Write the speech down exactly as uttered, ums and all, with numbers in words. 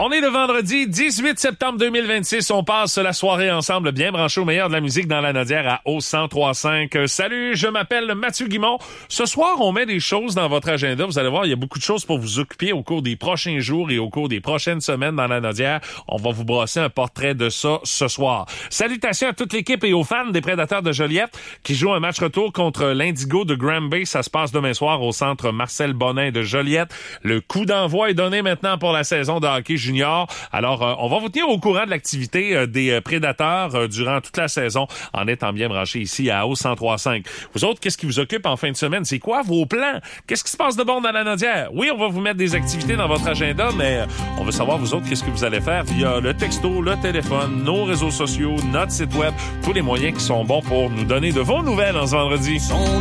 On est le vendredi dix-huit septembre deux mille vingt-six. On passe la soirée ensemble, bien branché au meilleur de la musique dans la Nodière à O cent trois virgule cinq. Salut, je m'appelle Mathieu Guimond. Ce soir, on met des choses dans votre agenda. Vous allez voir, il y a beaucoup de choses pour vous occuper au cours des prochains jours et au cours des prochaines semaines dans la Nodière. On va vous brosser un portrait de ça ce soir. Salutations à toute l'équipe et aux fans des Prédateurs de Joliette qui jouent un match retour contre l'Indigo de Granby. Ça se passe demain soir au centre Marcel Bonin de Joliette. Le coup d'envoi est donné maintenant pour la saison de hockey junior. Alors, euh, on va vous tenir au courant de l'activité euh, des euh, Prédateurs euh, durant toute la saison en étant bien branchés ici à O cent trois virgule cinq. Vous autres, qu'est-ce qui vous occupe en fin de semaine? C'est quoi vos plans? Qu'est-ce qui se passe de bon dans la Nodière? Oui, on va vous mettre des activités dans votre agenda, mais euh, on veut savoir, vous autres, qu'est-ce que vous allez faire via le texto, le téléphone, nos réseaux sociaux, notre site web, tous les moyens qui sont bons pour nous donner de vos nouvelles en ce vendredi.